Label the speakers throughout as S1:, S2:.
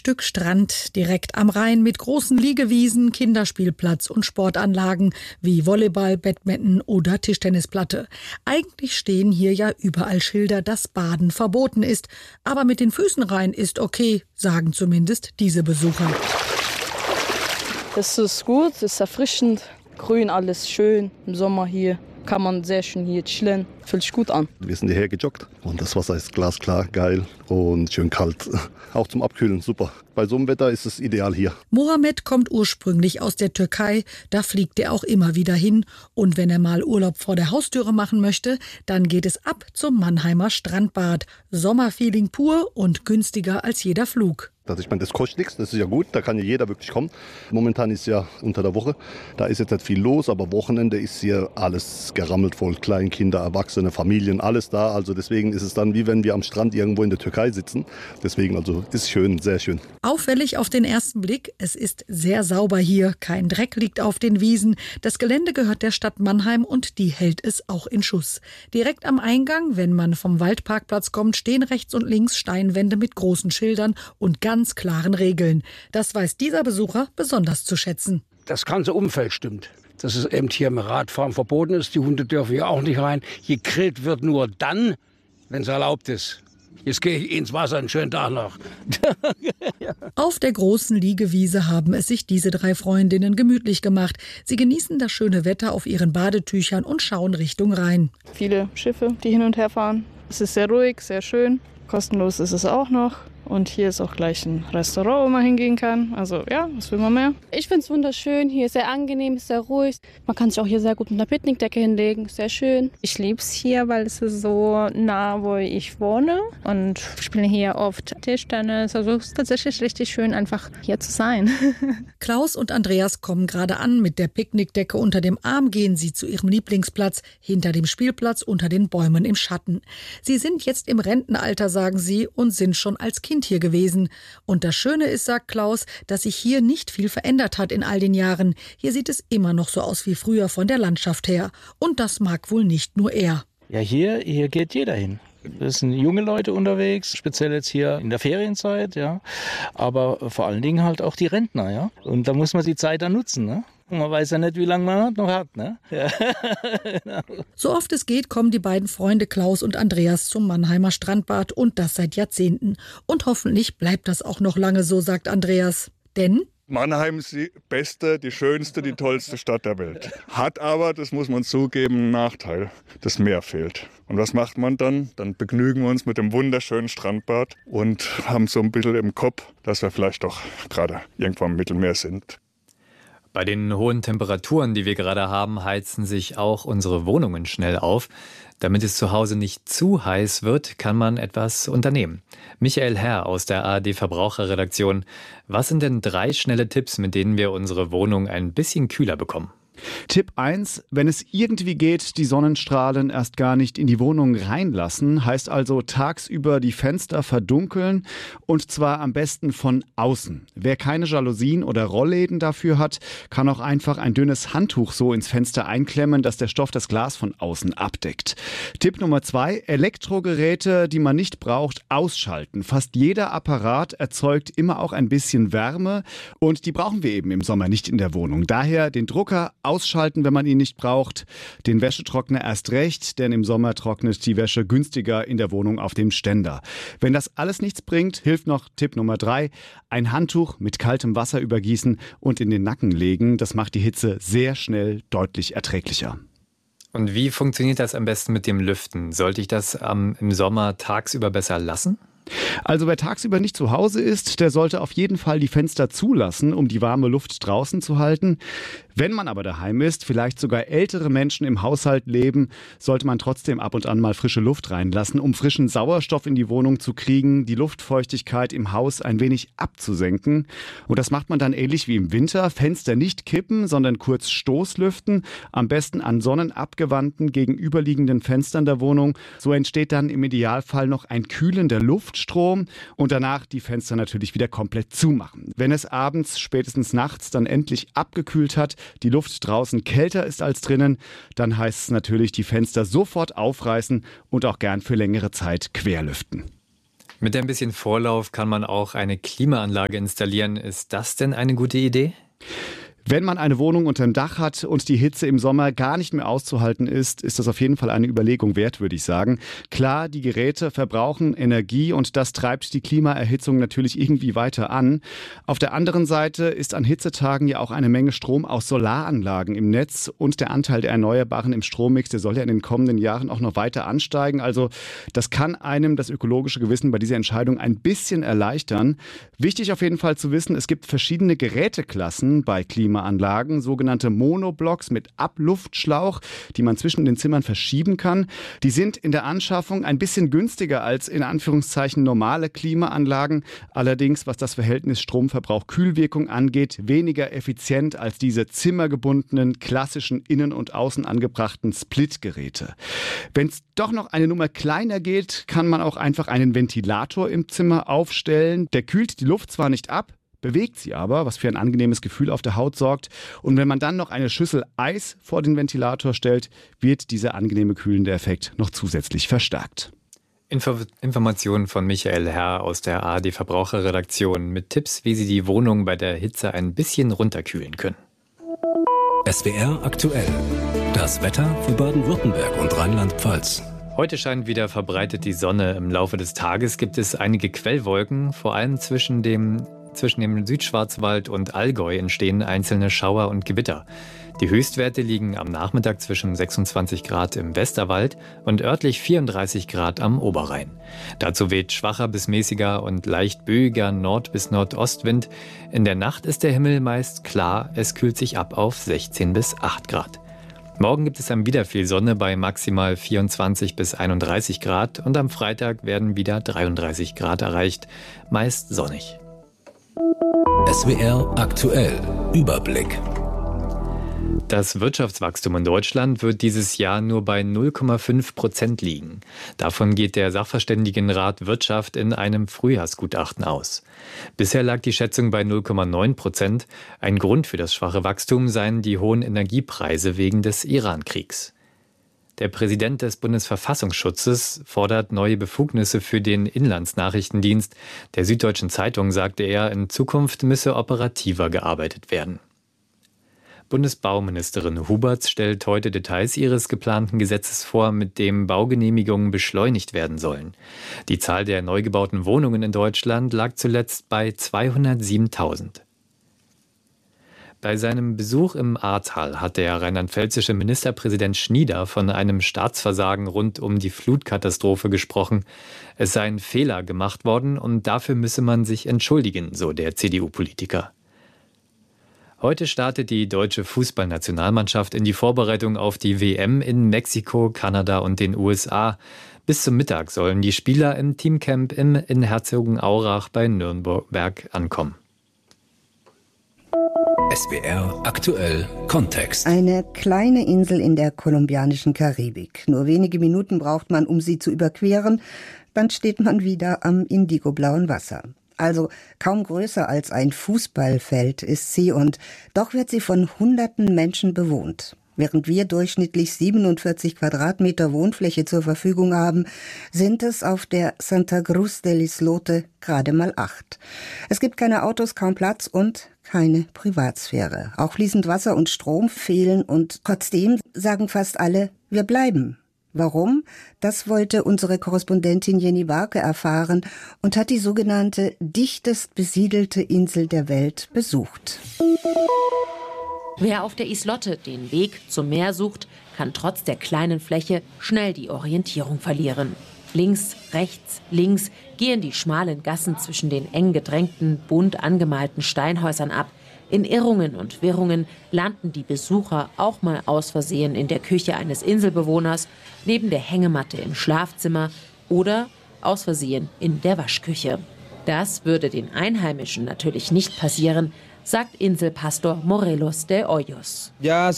S1: Stück Strand direkt am Rhein mit großen Liegewiesen, Kinderspielplatz und Sportanlagen wie Volleyball, Badminton oder Tischtennisplatte. Eigentlich stehen hier ja überall Schilder, dass Baden verboten ist. Aber mit den Füßen rein ist okay, sagen zumindest diese Besucher.
S2: Es ist gut, es ist erfrischend, grün, alles schön im Sommer hier. Kann man sehr schön hier chillen, fühlt sich gut an.
S3: Wir sind hierher gejoggt und das Wasser ist glasklar, geil und schön kalt. Auch zum Abkühlen, super. Bei so einem Wetter ist es ideal hier.
S1: Mohammed kommt ursprünglich aus der Türkei, da fliegt er auch immer wieder hin. Und wenn er mal Urlaub vor der Haustüre machen möchte, dann geht es ab zum Mannheimer Strandbad. Sommerfeeling pur und günstiger als jeder Flug.
S3: Also ich meine, das kostet nichts, das ist ja gut, da kann ja jeder wirklich kommen. Momentan ist ja unter der Woche, da ist jetzt nicht viel los, aber Wochenende ist hier alles gerammelt voll. Kleinkinder, Erwachsene, Familien, alles da. Also deswegen ist es dann wie wenn wir am Strand irgendwo in der Türkei sitzen. Deswegen also ist schön, sehr schön.
S1: Auffällig auf den ersten Blick, es ist sehr sauber hier. Kein Dreck liegt auf den Wiesen. Das Gelände gehört der Stadt Mannheim und die hält es auch in Schuss. Direkt am Eingang, wenn man vom Waldparkplatz kommt, stehen rechts und links Steinwände mit großen Schildern und ganz klaren Regeln. Das weiß dieser Besucher besonders zu schätzen.
S4: Das ganze Umfeld stimmt. Dass es eben hier im Radfahren verboten ist. Die Hunde dürfen hier auch nicht rein. Gegrillt wird nur dann, wenn es erlaubt ist. Jetzt gehe ich ins Wasser, einen schönen Tag noch.
S1: Auf der großen Liegewiese haben es sich diese 3 Freundinnen gemütlich gemacht. Sie genießen das schöne Wetter auf ihren Badetüchern und schauen Richtung Rhein.
S2: Viele Schiffe, die hin und her fahren. Es ist sehr ruhig, sehr schön. Kostenlos ist es auch noch. Und hier ist auch gleich ein Restaurant, wo man hingehen kann. Also ja, was will man mehr?
S5: Ich finde es wunderschön. Hier ist sehr angenehm, ist sehr ruhig. Man kann sich auch hier sehr gut mit einer Picknickdecke hinlegen. Sehr schön.
S6: Ich liebe es hier, weil es ist so nah, wo ich wohne. Und ich spiele hier oft Tischtennis. Also es ist tatsächlich richtig schön, einfach hier zu sein.
S1: Klaus und Andreas kommen gerade an. Mit der Picknickdecke unter dem Arm gehen sie zu ihrem Lieblingsplatz, hinter dem Spielplatz, unter den Bäumen im Schatten. Sie sind jetzt im Rentenalter, sagen sie, und sind schon als Kind hier gewesen. Und das Schöne ist, sagt Klaus, dass sich hier nicht viel verändert hat in all den Jahren. Hier sieht es immer noch so aus wie früher von der Landschaft her. Und das mag wohl nicht nur er.
S7: Ja, hier geht jeder hin. Es sind junge Leute unterwegs, speziell jetzt hier in der Ferienzeit, ja. Aber vor allen Dingen halt auch die Rentner, ja. Und da muss man die Zeit dann nutzen, ne? Man weiß ja nicht, wie lange man noch hat, ne? Ja.
S1: So oft es geht, kommen die beiden Freunde Klaus und Andreas zum Mannheimer Strandbad und das seit Jahrzehnten. Und hoffentlich bleibt das auch noch lange so, sagt Andreas. Denn
S8: Mannheim ist die beste, die schönste, die tollste Stadt der Welt. Hat aber, das muss man zugeben, einen Nachteil. Das Meer fehlt. Und was macht man dann? Dann begnügen wir uns mit dem wunderschönen Strandbad und haben so ein bisschen im Kopf, dass wir vielleicht doch gerade irgendwo am Mittelmeer sind.
S9: Bei den hohen Temperaturen, die wir gerade haben, heizen sich auch unsere Wohnungen schnell auf. Damit es zu Hause nicht zu heiß wird, kann man etwas unternehmen. Michael Herr aus der ARD Verbraucherredaktion. Was sind denn 3 schnelle Tipps, mit denen wir unsere Wohnung ein bisschen kühler bekommen?
S10: Tipp 1, wenn es irgendwie geht, die Sonnenstrahlen erst gar nicht in die Wohnung reinlassen, heißt also tagsüber die Fenster verdunkeln und zwar am besten von außen. Wer keine Jalousien oder Rollläden dafür hat, kann auch einfach ein dünnes Handtuch so ins Fenster einklemmen, dass der Stoff das Glas von außen abdeckt. Tipp Nummer 2, Elektrogeräte, die man nicht braucht, ausschalten. Fast jeder Apparat erzeugt immer auch ein bisschen Wärme und die brauchen wir eben im Sommer nicht in der Wohnung. Daher den Drucker ausschalten, wenn man ihn nicht braucht. Den Wäschetrockner erst recht, denn im Sommer trocknet die Wäsche günstiger in der Wohnung auf dem Ständer. Wenn das alles nichts bringt, hilft noch Tipp Nummer 3, ein Handtuch mit kaltem Wasser übergießen und in den Nacken legen. Das macht die Hitze sehr schnell deutlich erträglicher.
S9: Und wie funktioniert das am besten mit dem Lüften? Sollte ich das im Sommer tagsüber besser lassen?
S10: Also wer tagsüber nicht zu Hause ist, der sollte auf jeden Fall die Fenster zulassen, um die warme Luft draußen zu halten. Wenn man aber daheim ist, vielleicht sogar ältere Menschen im Haushalt leben, sollte man trotzdem ab und an mal frische Luft reinlassen, um frischen Sauerstoff in die Wohnung zu kriegen, die Luftfeuchtigkeit im Haus ein wenig abzusenken. Und das macht man dann ähnlich wie im Winter. Fenster nicht kippen, sondern kurz Stoßlüften, am besten an sonnenabgewandten gegenüberliegenden Fenstern der Wohnung. So entsteht dann im Idealfall noch ein kühlender Luftstrom und danach die Fenster natürlich wieder komplett zumachen. Wenn es abends, spätestens nachts dann endlich abgekühlt hat, die Luft draußen kälter ist als drinnen, dann heißt es natürlich, die Fenster sofort aufreißen und auch gern für längere Zeit querlüften.
S9: Mit ein bisschen Vorlauf kann man auch eine Klimaanlage installieren. Ist das denn eine gute Idee?
S10: Wenn man eine Wohnung unterm Dach hat und die Hitze im Sommer gar nicht mehr auszuhalten ist, ist das auf jeden Fall eine Überlegung wert, würde ich sagen. Klar, die Geräte verbrauchen Energie und das treibt die Klimaerhitzung natürlich irgendwie weiter an. Auf der anderen Seite ist an Hitzetagen ja auch eine Menge Strom aus Solaranlagen im Netz und der Anteil der Erneuerbaren im Strommix, der soll ja in den kommenden Jahren auch noch weiter ansteigen. Also das kann einem das ökologische Gewissen bei dieser Entscheidung ein bisschen erleichtern. Wichtig auf jeden Fall zu wissen, es gibt verschiedene Geräteklassen bei Klimaanlagen, sogenannte Monoblocks mit Abluftschlauch, die man zwischen den Zimmern verschieben kann. Die sind in der Anschaffung ein bisschen günstiger als in Anführungszeichen normale Klimaanlagen. Allerdings, was das Verhältnis Stromverbrauch-Kühlwirkung angeht, weniger effizient als diese zimmergebundenen, klassischen innen und außen angebrachten Split-Geräte. Wenn es doch noch eine Nummer kleiner geht, kann man auch einfach einen Ventilator im Zimmer aufstellen. Der kühlt die Luft zwar nicht ab, bewegt sie aber, was für ein angenehmes Gefühl auf der Haut sorgt. Und wenn man dann noch eine Schüssel Eis vor den Ventilator stellt, wird dieser angenehme kühlende Effekt noch zusätzlich verstärkt.
S9: Informationen von Michael Herr aus der ARD Verbraucherredaktion mit Tipps, wie Sie die Wohnung bei der Hitze ein bisschen runterkühlen können.
S11: SWR aktuell. Das Wetter für Baden-Württemberg und Rheinland-Pfalz.
S9: Heute scheint wieder verbreitet die Sonne. Im Laufe des Tages gibt es einige Quellwolken, vor allem zwischen dem Südschwarzwald und Allgäu entstehen einzelne Schauer und Gewitter. Die Höchstwerte liegen am Nachmittag zwischen 26 Grad im Westerwald und örtlich 34 Grad am Oberrhein. Dazu weht schwacher bis mäßiger und leicht böiger Nord- bis Nordostwind. In der Nacht ist der Himmel meist klar, es kühlt sich ab auf 16 bis 8 Grad. Morgen gibt es dann wieder viel Sonne bei maximal 24 bis 31 Grad und am Freitag werden wieder 33 Grad erreicht, meist sonnig.
S11: SWR aktuell. Überblick.
S9: Das Wirtschaftswachstum in Deutschland wird dieses Jahr nur bei 0,5% liegen. Davon geht der Sachverständigenrat Wirtschaft in einem Frühjahrsgutachten aus. Bisher lag die Schätzung bei 0,9%. Ein Grund für das schwache Wachstum seien die hohen Energiepreise wegen des Iran-Kriegs. Der Präsident des Bundesverfassungsschutzes fordert neue Befugnisse für den Inlandsnachrichtendienst. Der Süddeutschen Zeitung sagte er, in Zukunft müsse operativer gearbeitet werden. Bundesbauministerin Huberts stellt heute Details ihres geplanten Gesetzes vor, mit dem Baugenehmigungen beschleunigt werden sollen. Die Zahl der neu gebauten Wohnungen in Deutschland lag zuletzt bei 207.000. Bei seinem Besuch im Ahrtal hat der rheinland-pfälzische Ministerpräsident Schnieder von einem Staatsversagen rund um die Flutkatastrophe gesprochen. Es seien Fehler gemacht worden und dafür müsse man sich entschuldigen, so der CDU-Politiker. Heute startet die deutsche Fußballnationalmannschaft in die Vorbereitung auf die WM in Mexiko, Kanada und den USA. Bis zum Mittag sollen die Spieler im Teamcamp in Herzogenaurach bei Nürnberg ankommen.
S11: SWR aktuell Kontext.
S12: Eine kleine Insel in der kolumbianischen Karibik. Nur wenige Minuten braucht man, um sie zu überqueren. Dann steht man wieder am indigoblauen Wasser. Also kaum größer als ein Fußballfeld ist sie und doch wird sie von Hunderten Menschen bewohnt. Während wir durchschnittlich 47 Quadratmeter Wohnfläche zur Verfügung haben, sind es auf der Santa Cruz del Islote gerade mal 8. Es gibt keine Autos, kaum Platz und keine Privatsphäre. Auch fließend Wasser und Strom fehlen und trotzdem sagen fast alle, wir bleiben. Warum? Das wollte unsere Korrespondentin Jenny Warke erfahren und hat die sogenannte dichtest besiedelte Insel der Welt besucht.
S13: Wer auf der Islotte den Weg zum Meer sucht, kann trotz der kleinen Fläche schnell die Orientierung verlieren. Links, rechts, links gehen die schmalen Gassen zwischen den eng gedrängten, bunt angemalten Steinhäusern ab. In Irrungen und Wirrungen landen die Besucher auch mal aus Versehen in der Küche eines Inselbewohners, neben der Hängematte im Schlafzimmer oder aus Versehen in der Waschküche. Das würde den Einheimischen natürlich nicht passieren, sagt Inselpastor Morelos de Hoyos.
S14: Wir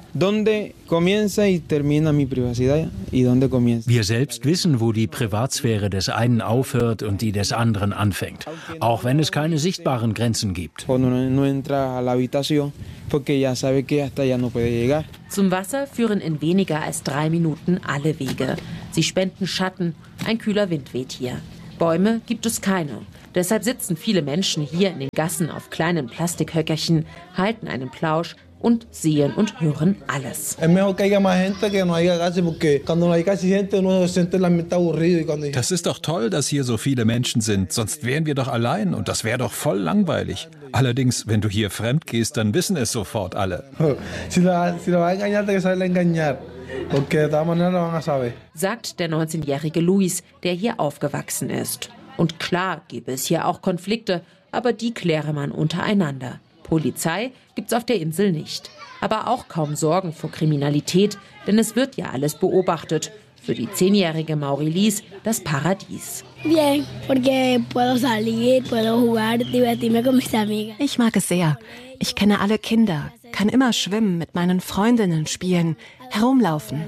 S14: selbst wissen, wo die Privatsphäre des einen aufhört und die des anderen anfängt, auch wenn es keine sichtbaren Grenzen gibt.
S13: Zum Wasser führen in weniger als 3 Minuten alle Wege. Sie spenden Schatten, ein kühler Wind weht hier. Bäume gibt es keine. Deshalb sitzen viele Menschen hier in den Gassen auf kleinen Plastikhöckerchen, halten einen Plausch und sehen und hören alles.
S15: Das ist doch toll, dass hier so viele Menschen sind, sonst wären wir doch allein und das wäre doch voll langweilig. Allerdings, wenn du hier fremd gehst, dann wissen es sofort alle.
S13: Sagt der 19-jährige Luis, der hier aufgewachsen ist. Und klar gäbe es hier auch Konflikte, aber die kläre man untereinander. Polizei gibt's auf der Insel nicht. Aber auch kaum Sorgen vor Kriminalität, denn es wird ja alles beobachtet. Für die 10-jährige Maurilis das Paradies.
S16: Ich mag es sehr. Ich kenne alle Kinder, kann immer schwimmen, mit meinen Freundinnen spielen, herumlaufen.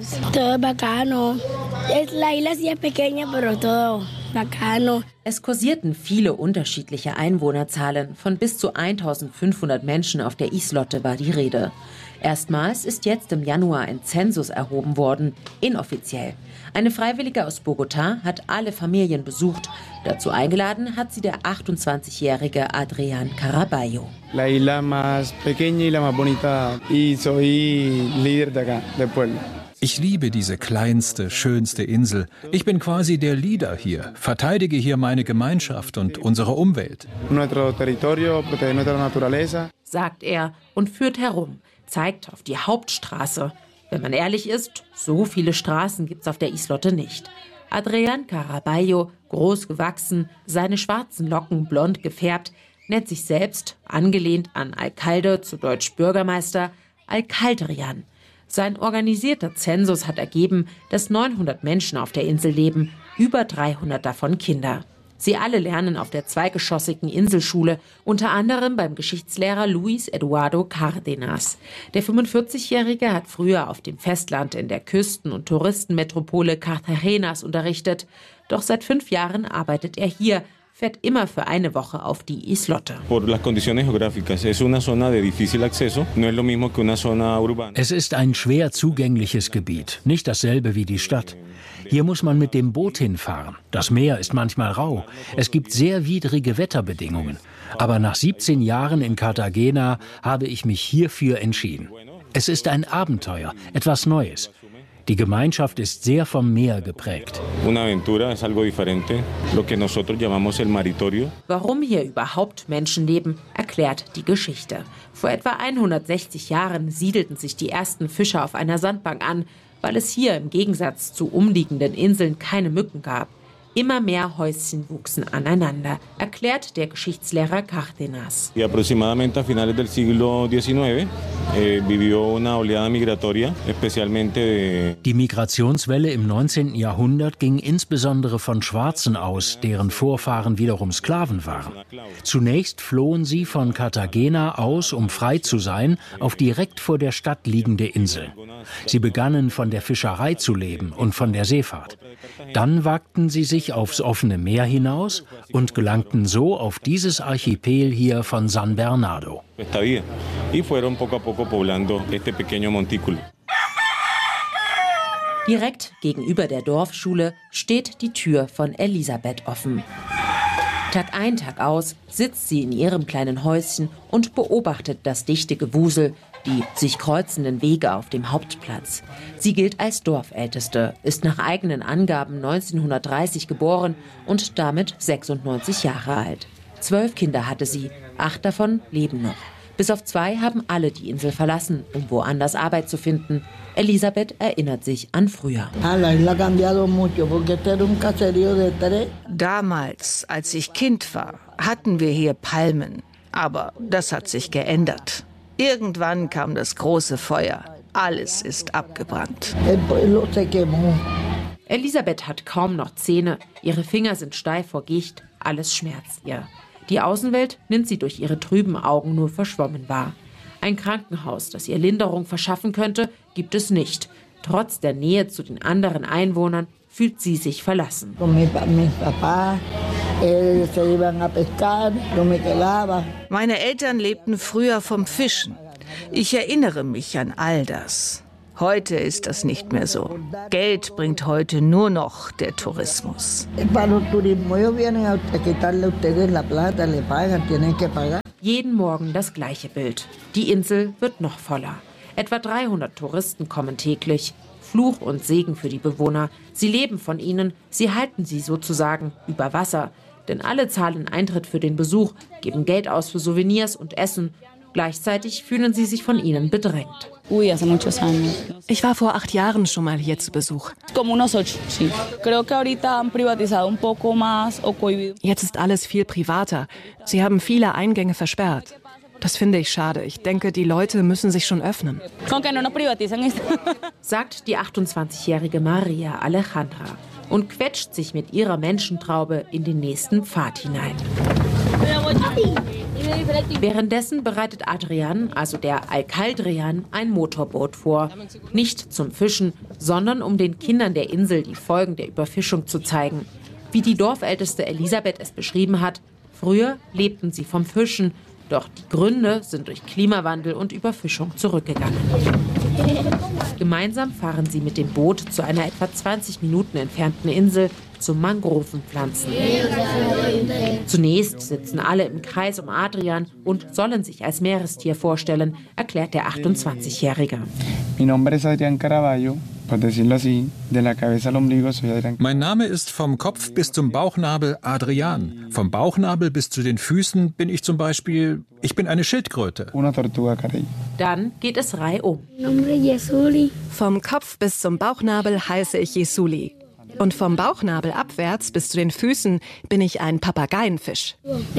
S13: Es kursierten viele unterschiedliche Einwohnerzahlen. Von bis zu 1500 Menschen auf der Islotte war die Rede. Erstmals ist jetzt im Januar ein Zensus erhoben worden, inoffiziell. Eine Freiwillige aus Bogotá hat alle Familien besucht. Dazu eingeladen hat sie der 28-jährige Adrián Caraballo.
S17: La isla más pequeña y la más bonita y soy líder de acá, del pueblo.
S15: Ich liebe diese kleinste, schönste Insel. Ich bin quasi der Leader hier, verteidige hier meine Gemeinschaft und unsere Umwelt.
S17: Nuestro territorio, proteger nuestra naturaleza.
S13: Sagt er und führt herum, zeigt auf die Hauptstraße. Wenn man ehrlich ist, so viele Straßen gibt's auf der Islotte nicht. Adrián Caraballo, groß gewachsen, seine schwarzen Locken blond gefärbt, nennt sich selbst, angelehnt an Alcalde, zu Deutsch Bürgermeister, Alcaldrian. Sein organisierter Zensus hat ergeben, dass 900 Menschen auf der Insel leben, über 300 davon Kinder. Sie alle lernen auf der zweigeschossigen Inselschule, unter anderem beim Geschichtslehrer Luis Eduardo Cárdenas. Der 45-Jährige hat früher auf dem Festland in der Küsten- und Touristenmetropole Cartagenas unterrichtet. Doch seit 5 Jahren arbeitet er hier, fährt immer für eine Woche auf die Islotte.
S14: Es ist ein schwer zugängliches Gebiet, nicht dasselbe wie die Stadt. Hier muss man mit dem Boot hinfahren. Das Meer ist manchmal rau. Es gibt sehr widrige Wetterbedingungen. Aber nach 17 Jahren in Cartagena habe ich mich hierfür entschieden. Es ist ein Abenteuer, etwas Neues. Die Gemeinschaft ist sehr vom Meer geprägt.
S13: Warum hier überhaupt Menschen leben, erklärt die Geschichte. Vor etwa 160 Jahren siedelten sich die ersten Fischer auf einer Sandbank an, weil es hier im Gegensatz zu umliegenden Inseln keine Mücken gab. Immer mehr Häuschen wuchsen aneinander, erklärt der Geschichtslehrer Cárdenas.
S18: Aproximadamente a finales del siglo XIX vivió una oleada migratoria, especialmente
S14: Die Migrationswelle im 19. Jahrhundert ging insbesondere von Schwarzen aus, deren Vorfahren wiederum Sklaven waren. Zunächst flohen sie von Cartagena aus, um frei zu sein, auf direkt vor der Stadt liegende Inseln. Sie begannen von der Fischerei zu leben und von der Seefahrt. Dann wagten sie sich aufs offene Meer hinaus und gelangten so auf dieses Archipel hier von San Bernardo.
S13: Direkt gegenüber der Dorfschule steht die Tür von Elisabeth offen. Tag ein, Tag aus sitzt sie in ihrem kleinen Häuschen und beobachtet das dichte Gewusel, die sich kreuzenden Wege auf dem Hauptplatz. Sie gilt als Dorfälteste, ist nach eigenen Angaben 1930 geboren und damit 96 Jahre alt. 12 Kinder hatte sie, 8 davon leben noch. Bis auf 2 haben alle die Insel verlassen, um woanders Arbeit zu finden. Elisabeth erinnert sich an früher.
S19: Damals, als ich Kind war, hatten wir hier Palmen. Aber das hat sich geändert. Irgendwann kam das große Feuer. Alles ist abgebrannt.
S13: Elisabeth hat kaum noch Zähne. Ihre Finger sind steif vor Gicht. Alles schmerzt ihr. Die Außenwelt nimmt sie durch ihre trüben Augen nur verschwommen wahr. Ein Krankenhaus, das ihr Linderung verschaffen könnte, gibt es nicht. Trotz der Nähe zu den anderen Einwohnern fühlt sie sich verlassen.
S19: Meine Eltern lebten früher vom Fischen. Ich erinnere mich an all das. Heute ist das nicht mehr so. Geld bringt heute nur noch der Tourismus.
S13: Jeden Morgen das gleiche Bild. Die Insel wird noch voller. Etwa 300 Touristen kommen täglich. Fluch und Segen für die Bewohner. Sie leben von ihnen, sie halten sie sozusagen über Wasser. Denn alle zahlen Eintritt für den Besuch, geben Geld aus für Souvenirs und Essen. Gleichzeitig fühlen sie sich von ihnen bedrängt.
S16: Ich war vor 8 Jahren schon mal hier zu Besuch. Jetzt ist alles viel privater. Sie haben viele Eingänge versperrt. Das finde ich schade. Ich denke, die Leute müssen sich schon öffnen.
S13: Sagt die 28-jährige Maria Alejandra und quetscht sich mit ihrer Menschentraube in den nächsten Pfad hinein. Währenddessen bereitet Adrian, also der Alcaldrian, ein Motorboot vor. Nicht zum Fischen, sondern um den Kindern der Insel die Folgen der Überfischung zu zeigen. Wie die Dorfälteste Elisabeth es beschrieben hat, früher lebten sie vom Fischen, doch die Gründe sind durch Klimawandel und Überfischung zurückgegangen. Gemeinsam fahren sie mit dem Boot zu einer etwa 20 Minuten entfernten Insel zum Mangrovenpflanzen. Zunächst sitzen alle im Kreis um Adrian und sollen sich als Meerestier vorstellen, erklärt der 28-Jährige.
S15: Mein Name ist vom Kopf bis zum Bauchnabel Adrian. Vom Bauchnabel bis zu den Füßen bin ich zum Beispiel, ich bin eine Schildkröte.
S13: Dann geht es reihum.
S16: Vom Kopf bis zum Bauchnabel heiße ich Jesuli. Und vom Bauchnabel abwärts bis zu den Füßen bin ich ein Papageienfisch.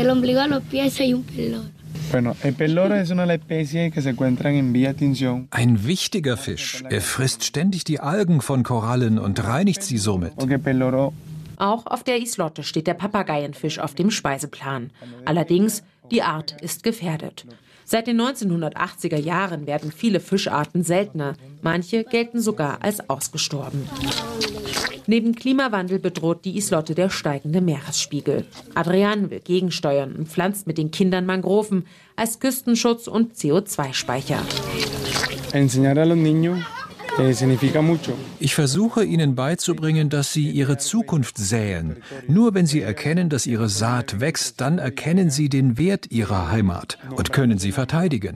S15: Ein wichtiger Fisch. Er frisst ständig die Algen von Korallen und reinigt sie somit.
S13: Auch auf der Islotte steht der Papageienfisch auf dem Speiseplan. Allerdings, die Art ist gefährdet. Seit den 1980er Jahren werden viele Fischarten seltener. Manche gelten sogar als ausgestorben. Neben Klimawandel bedroht die Islotte der steigende Meeresspiegel. Adrian will gegensteuern und pflanzt mit den Kindern Mangroven als Küstenschutz und CO2-Speicher.
S15: Ich versuche ihnen beizubringen, dass sie ihre Zukunft säen. Nur wenn sie erkennen, dass ihre Saat wächst, dann erkennen sie den Wert ihrer Heimat und können sie verteidigen.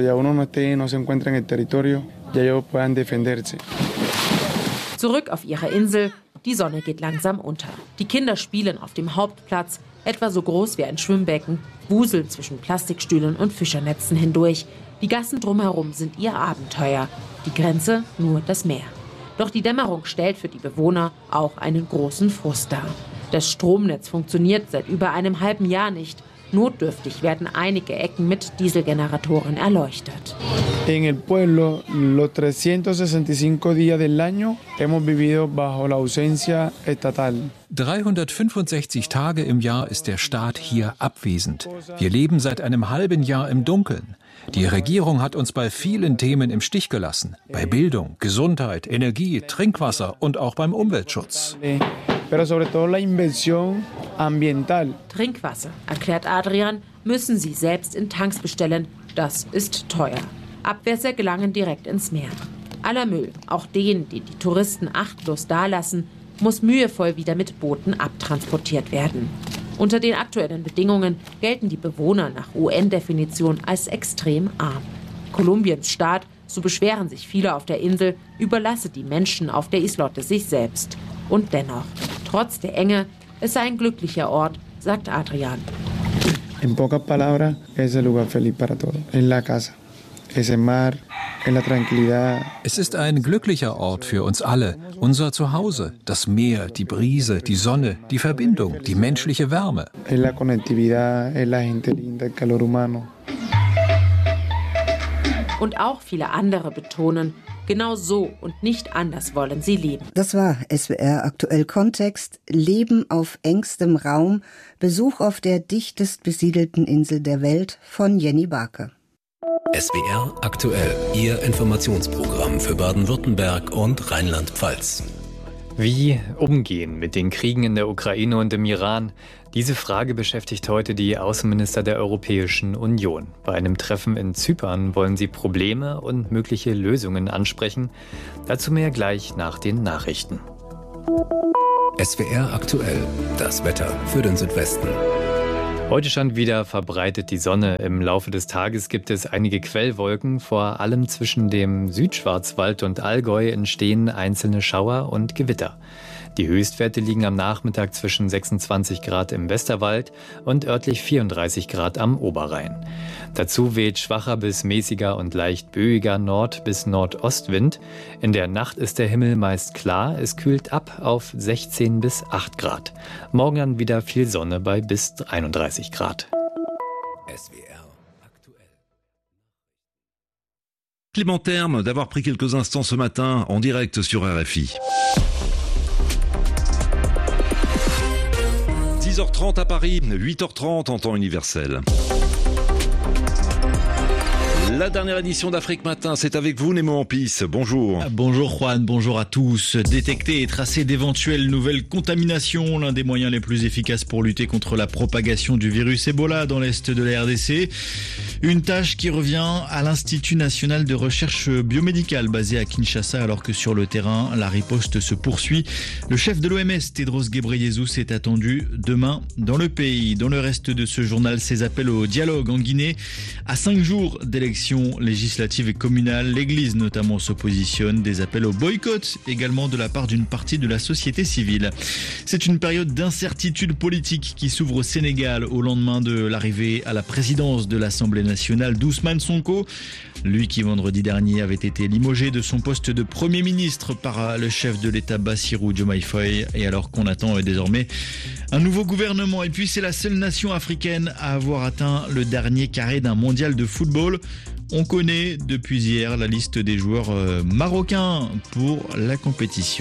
S13: Zurück auf ihrer Insel. Die Sonne geht langsam unter. Die Kinder spielen auf dem Hauptplatz, etwa so groß wie ein Schwimmbecken, wuseln zwischen Plastikstühlen und Fischernetzen hindurch. Die Gassen drumherum sind ihr Abenteuer. Die Grenze nur das Meer. Doch die Dämmerung stellt für die Bewohner auch einen großen Frust dar. Das Stromnetz funktioniert seit über einem halben Jahr nicht. Notdürftig werden einige Ecken mit Dieselgeneratoren erleuchtet.
S17: En el pueblo, los 365 días del año hemos vivido bajo la ausencia estatal.
S15: 365 Tage im Jahr ist der Staat hier abwesend. Wir leben seit einem halben Jahr im Dunkeln. Die Regierung hat uns bei vielen Themen im Stich gelassen. Bei Bildung, Gesundheit, Energie, Trinkwasser und auch beim Umweltschutz.
S17: Pero sobre todo la inversión ambiental.
S13: Trinkwasser, erklärt Adrian, müssen sie selbst in Tanks bestellen. Das ist teuer. Abwässer gelangen direkt ins Meer. Aller Müll, auch den die Touristen achtlos dalassen, muss mühevoll wieder mit Booten abtransportiert werden. Unter den aktuellen Bedingungen gelten die Bewohner nach UN-Definition als extrem arm. Kolumbiens Staat, so beschweren sich viele auf der Insel, überlasse die Menschen auf der Islotte sich selbst. Und dennoch, trotz der Enge, es sei ein glücklicher Ort, sagt Adrian.
S17: En pocas palabras, es el lugar feliz para todos. Es la casa, es el mar, es la tranquilidad.
S15: Es ist ein glücklicher Ort für uns alle, unser Zuhause, das Meer, die Brise, die Sonne, die Verbindung, die menschliche Wärme.
S17: Es la conectividad, es la gente linda, el calor humano.
S13: Und auch viele andere betonen, genau so und nicht anders wollen sie leben.
S12: Das war SWR aktuell Kontext. Leben auf engstem Raum. Besuch auf der dichtest besiedelten Insel der Welt von Jenny Barke.
S11: SWR aktuell, Ihr Informationsprogramm für Baden-Württemberg und Rheinland-Pfalz.
S9: Wie umgehen mit den Kriegen in der Ukraine und im Iran? Diese Frage beschäftigt heute die Außenminister der Europäischen Union. Bei einem Treffen in Zypern wollen sie Probleme und mögliche Lösungen ansprechen. Dazu mehr gleich nach den Nachrichten.
S11: SWR aktuell, das Wetter für den Südwesten.
S9: Heute stand wieder verbreitet die Sonne. Im Laufe des Tages gibt es einige Quellwolken. Vor allem zwischen dem Südschwarzwald und Allgäu entstehen einzelne Schauer und Gewitter. Die Höchstwerte liegen am Nachmittag zwischen 26 Grad im Westerwald und örtlich 34 Grad am Oberrhein. Dazu weht schwacher bis mäßiger und leicht böiger Nord- bis Nordostwind. In der Nacht ist der Himmel meist klar. Es kühlt ab auf 16 bis 8 Grad. Morgen dann wieder viel Sonne bei bis 31 Grad.
S11: SWR aktuell.
S20: Clément Terme d'avoir pris quelques instants ce matin en direct sur RFI. 10h30 à Paris, 8h30 en temps universel. La dernière édition d'Afrique Matin, c'est avec vous, Nemo Ampis. Bonjour.
S21: Bonjour Juan, bonjour à tous. Détecter et tracer d'éventuelles nouvelles contaminations, l'un des moyens les plus efficaces pour lutter contre la propagation du virus Ebola dans l'est de la RDC. Une tâche qui revient à l'Institut national de recherche biomédicale basé à Kinshasa, alors que sur le terrain, la riposte se poursuit. Le chef de l'OMS, Tedros Ghebreyesus, est attendu demain dans le pays. Dans le reste de ce journal, ses appels au dialogue en Guinée. À 5 jours d'élections législatives et communales, l'Église notamment se positionne. Des appels au boycott également de la part d'une partie de la société civile. C'est une période d'incertitude politique qui s'ouvre au Sénégal au lendemain de l'arrivée à la présidence de l'Assemblée nationale d'Ousmane Sonko. Lui qui vendredi dernier avait été limogé de son poste de Premier ministre par le chef de l'État Bassirou Diomaye Faye, et alors qu'on attend désormais un nouveau gouvernement. Et puis c'est la seule nation africaine à avoir atteint le dernier carré d'un mondial de football. On connaît depuis hier la liste des joueurs marocains pour la compétition.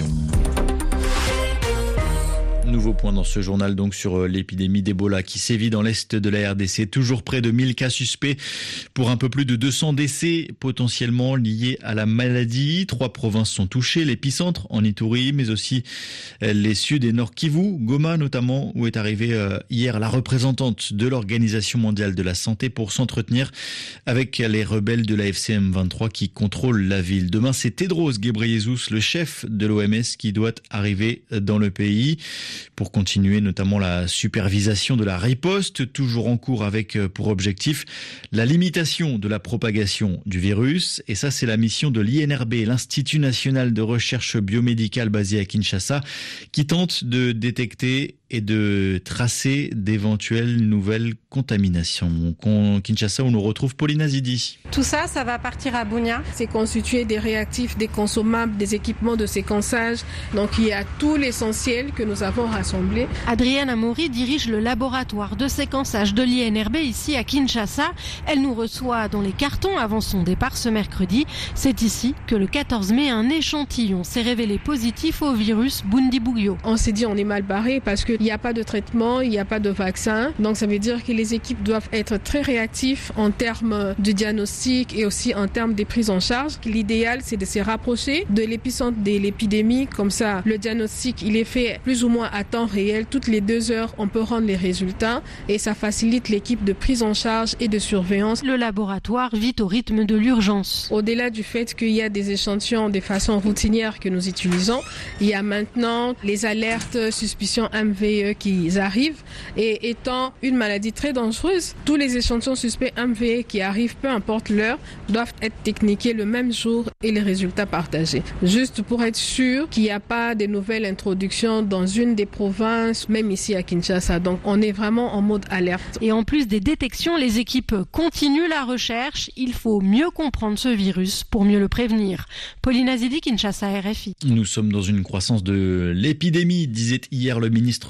S21: Nouveau point dans ce journal donc sur l'épidémie d'Ebola qui sévit dans l'est de la RDC. Toujours près de 1000 cas suspects pour un peu plus de 200 décès potentiellement liés à la maladie. 3 provinces sont touchées, l'épicentre en Ituri, mais aussi les Sud et Nord Kivu, Goma notamment, où est arrivée hier la représentante de l'Organisation mondiale de la santé pour s'entretenir avec les rebelles de la FCM 23 qui contrôlent la ville. Demain, c'est Tedros Ghebreyesus, le chef de l'OMS, qui doit arriver dans le pays pour continuer notamment la supervision de la riposte, toujours en cours avec pour objectif la limitation de la propagation du virus. Et ça, c'est la mission de l'INRB, l'Institut national de recherche biomédicale basé à Kinshasa, qui tente de détecter et de tracer d'éventuelles nouvelles contaminations. Kinshasa, où nous retrouve Pauline Azidi.
S22: Tout ça, ça va partir à Bunia. C'est constitué des réactifs, des consommables, des équipements de séquençage. Donc il y a tout l'essentiel que nous avons rassemblé.
S23: Adrienne Amoury dirige le laboratoire de séquençage de l'INRB ici à Kinshasa. Elle nous reçoit dans les cartons avant son départ ce mercredi. C'est ici que le 14 mai, un échantillon s'est révélé positif au virus Bundibugyo.
S22: On s'est dit on est mal barré parce qu'il n'y a pas de traitement, il n'y a pas de vaccin. Donc ça veut dire que les équipes doivent être très réactifs en termes de diagnostic et aussi en termes de prise en charge. L'idéal, c'est de se rapprocher de l'épicentre de l'épidémie. Comme ça, le diagnostic, il est fait plus ou moins à temps réel. Toutes les 2 heures, on peut rendre les résultats et ça facilite l'équipe de prise en charge et de surveillance.
S23: Le laboratoire vit au rythme de l'urgence.
S22: Au-delà du fait qu'il y a des échantillons de façon routinière que nous utilisons, il y a maintenant les alertes, suspicions MVE qui arrivent. Et étant une maladie très dangereuse, tous les échantillons suspects MVE qui arrivent, peu importe l'heure, doivent être techniqués le même jour et les résultats partagés. Juste pour être sûr qu'il n'y a pas de nouvelles introductions dans une des provinces, même ici à Kinshasa. Donc on est vraiment en mode alerte.
S23: Et en plus des détections, les équipes continuent la recherche. Il faut mieux comprendre ce virus pour mieux le prévenir. Pauline Azidi, Kinshasa, RFI.
S21: Nous sommes dans une croissance de l'épidémie, disait hier le ministre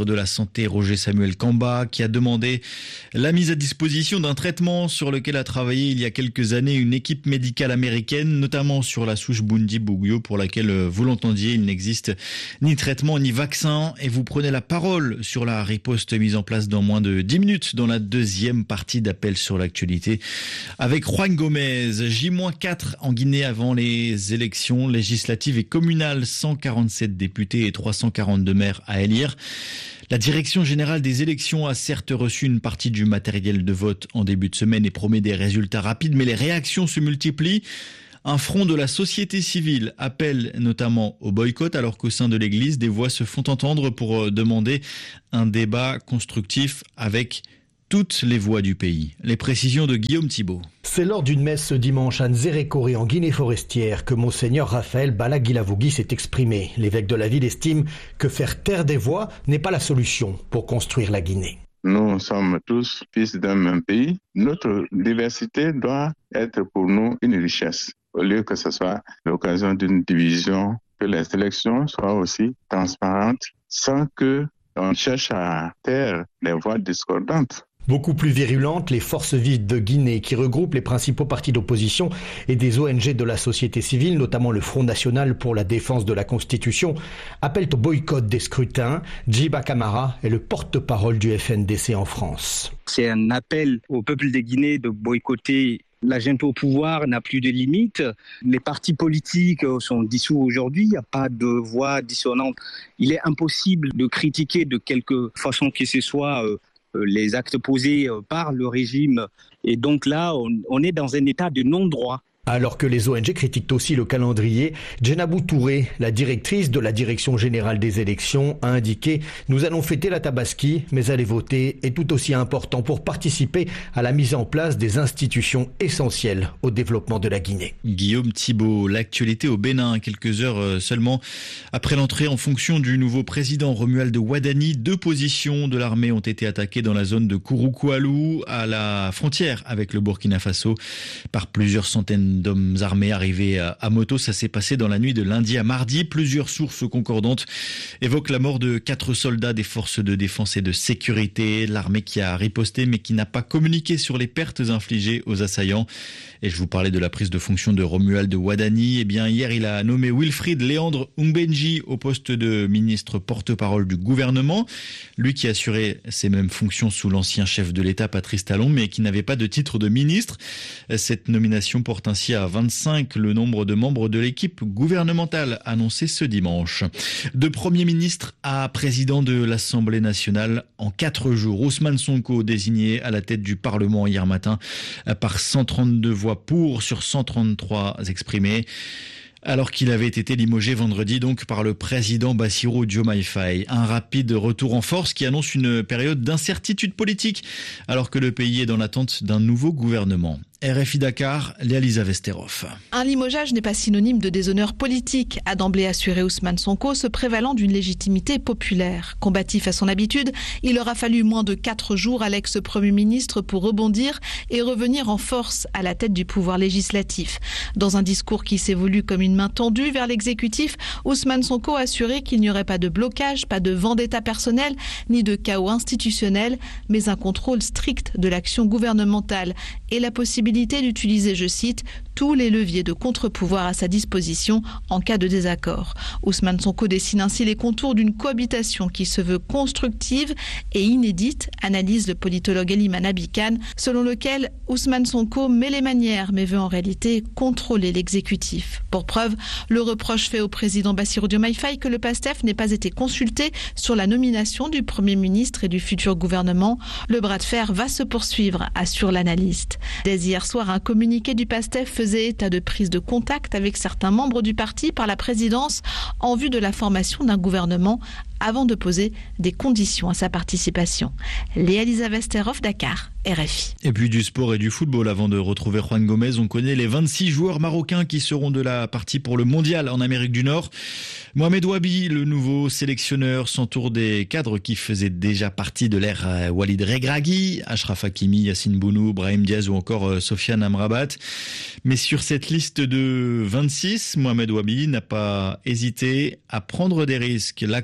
S21: de la Santé Roger Samuel Kamba qui a demandé la mise à disposition d'un traitement sur lequel a travaillé il y a quelques années une équipe médicale américaine, notamment sur la souche Bundibugyo pour laquelle, vous l'entendiez, il n'existe ni traitement ni vaccin. Et vous prenez la parole sur la riposte mise en place dans moins de 10 minutes dans la deuxième partie d'Appel sur l'actualité avec Juan Gomez. J-4 en Guinée avant les élections législatives et communales, 147 députés et 342 maires à élire. La Direction générale des élections a certes reçu une partie du matériel de vote en début de semaine et promet des résultats rapides, mais les réactions se multiplient. Un front de la société civile appelle notamment au boycott, alors qu'au sein de l'Église, des voix se font entendre pour demander un débat constructif avec toutes les voix du pays. Les précisions de Guillaume Thibault.
S2: C'est lors d'une messe ce dimanche à Nzérékoré en Guinée forestière que Monseigneur Raphaël Balagilavogui s'est exprimé. L'évêque de la ville estime que faire taire des voix n'est pas la solution pour construire la Guinée.
S3: Nous sommes tous fils d'un même pays. Notre diversité doit être pour nous une richesse, au lieu que ce soit l'occasion d'une division, que les élections soient aussi transparentes, sans que l'on cherche à taire les voix discordantes.
S2: Beaucoup plus virulentes, les forces vives de Guinée qui regroupent les principaux partis d'opposition et des ONG de la société civile, notamment le Front National pour la défense de la Constitution, appellent au boycott des scrutins. Djiba Camara est le porte-parole du FNDC en France.
S4: C'est un appel au peuple de Guinée de boycotter. La junte au pouvoir n'a plus de limites. Les partis politiques sont dissous aujourd'hui. Il n'y a pas de voix dissonante. Il est impossible de critiquer de quelque façon que ce soit les actes posés par le régime. Et donc là, on est dans un état de non-droit.
S2: Alors que les ONG critiquent aussi le calendrier, Djenabou Touré, la directrice de la Direction générale des élections, a indiqué « Nous allons fêter la Tabaski, mais aller voter est tout aussi important pour participer à la mise en place des institutions essentielles au développement de la Guinée. »
S21: Guillaume Thibault, l'actualité au Bénin, quelques heures seulement après l'entrée en fonction du nouveau président Romuald Wadani, 2 positions de l'armée ont été attaquées dans la zone de Kouroukoalou, à la frontière avec le Burkina Faso, par plusieurs centaines d'hommes armés arrivés à moto. Ça s'est passé dans la nuit de lundi à mardi. Plusieurs sources concordantes évoquent la mort de 4 soldats des forces de défense et de sécurité. L'armée qui a riposté mais qui n'a pas communiqué sur les pertes infligées aux assaillants. Et je vous parlais de la prise de fonction de Romuald Wadani. Eh bien, hier, il a nommé Wilfried Léandre Umbenji au poste de ministre porte-parole du gouvernement. Lui qui assurait ces mêmes fonctions sous l'ancien chef de l'État, Patrice Talon, mais qui n'avait pas de titre de ministre. Cette nomination porte ainsi à 25 le nombre de membres de l'équipe gouvernementale annoncée ce dimanche. De Premier ministre à président de l'Assemblée nationale en 4 jours. Ousmane Sonko désigné à la tête du Parlement hier matin par 132 voix pour sur 133 exprimées. Alors qu'il avait été limogé vendredi donc par le président Bassirou Diomaye Faye. Un rapide retour en force qui annonce une période d'incertitude politique alors que le pays est dans l'attente d'un nouveau gouvernement. RFI Dakar, Léa-Lisa Vesterov.
S24: Un limogeage n'est pas synonyme de déshonneur politique, a d'emblée assuré Ousmane Sonko, se prévalant d'une légitimité populaire. Combatif à son habitude, il aura fallu moins de 4 jours à l'ex-premier ministre pour rebondir et revenir en force à la tête du pouvoir législatif. Dans un discours qui s'évolue comme une main tendue vers l'exécutif, Ousmane Sonko a assuré qu'il n'y aurait pas de blocage, pas de vendetta personnel, ni de chaos institutionnel, mais un contrôle strict de l'action gouvernementale et la possibilité d'utiliser, je cite, tous les leviers de contre-pouvoir à sa disposition en cas de désaccord. Ousmane Sonko dessine ainsi les contours d'une cohabitation qui se veut constructive et inédite, analyse le politologue Eliman Abikan, selon lequel Ousmane Sonko met les manières mais veut en réalité contrôler l'exécutif. Pour preuve, le reproche fait au président Bassirou Diomaye Faye que le PASTEF n'ait pas été consulté sur la nomination du Premier ministre et du futur gouvernement. Le bras de fer va se poursuivre, assure l'analyste. Dès hier soir, un communiqué du PASTEF faisait état de prise de contact avec certains membres du parti par la présidence en vue de la formation d'un gouvernement avant de poser des conditions à sa participation. Léa-Lisa Vesterov, Dakar, RFI.
S21: Et puis du sport et du football avant de retrouver Juan Gomez. On connaît les 26 joueurs marocains qui seront de la partie pour le mondial en Amérique du Nord. Mohamed Wabi, le nouveau sélectionneur, s'entoure des cadres qui faisaient déjà partie de l'ère Walid Regragui, Achraf Hakimi, Yassine Bounou, Brahim Diaz ou encore Sofiane Amrabat. Mais sur cette liste de 26, Mohamed Wabi n'a pas hésité à prendre des risques. La correspondance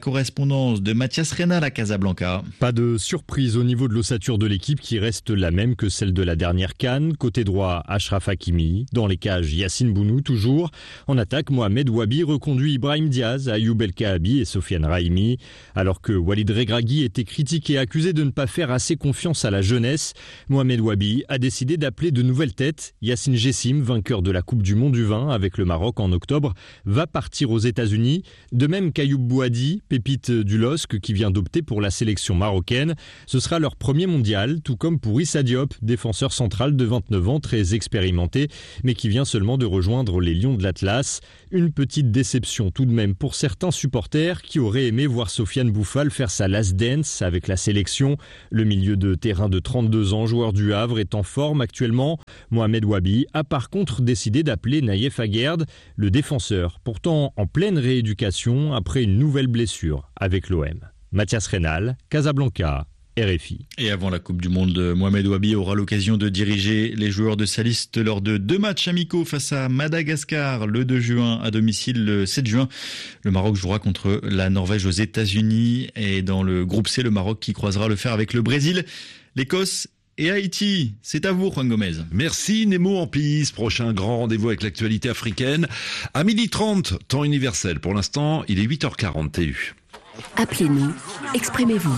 S21: correspondance de Mathias Reynal à Casablanca.
S1: Pas de surprise au niveau de l'ossature de l'équipe qui reste la même que celle de la dernière CAN. Côté droit, Achraf Hakimi. Dans les cages, Yassine Bounou toujours. En attaque, Mohamed Wabi reconduit Ibrahim Diaz, Ayoub El Kaabi et Sofiane Raimi. Alors que Walid Regragui était critiqué et accusé de ne pas faire assez confiance à la jeunesse, Mohamed Wabi a décidé d'appeler de nouvelles têtes. Yassine Jessim, vainqueur de la Coupe du Monde du vin avec le Maroc en octobre, va partir aux États-Unis. De même qu'Ayoub Bouhadi, pépite du LOSC qui vient d'opter pour la sélection marocaine. Ce sera leur premier mondial, tout comme pour Issa Diop, défenseur central de 29 ans, très expérimenté, mais qui vient seulement de rejoindre les Lions de l'Atlas. Une petite déception tout de même pour certains supporters qui auraient aimé voir Sofiane Bouffal faire sa last dance avec la sélection. Le milieu de terrain de 32 ans, joueur du Havre, est en forme actuellement. Mohamed Wabi a par contre décidé d'appeler Naïef Aguerd, le défenseur, pourtant en pleine rééducation après une nouvelle blessure avec l'OM. Mathias Reynal, Casablanca, RFI.
S21: Et avant la Coupe du Monde, Mohamed Wabi aura l'occasion de diriger les joueurs de sa liste lors de 2 matchs amicaux face à Madagascar le 2 juin à domicile. Le 7 juin, le Maroc jouera contre la Norvège aux États-Unis. Et dans le groupe C, le Maroc qui croisera le fer avec le Brésil, l'Écosse et Haïti. C'est à vous, Juan Gomez.
S20: Merci, Nemo en piste. Prochain grand rendez-vous avec l'actualité africaine. À 12h30, temps universel. Pour l'instant, il est 8h40 TU.
S5: Appelez-nous, exprimez-vous.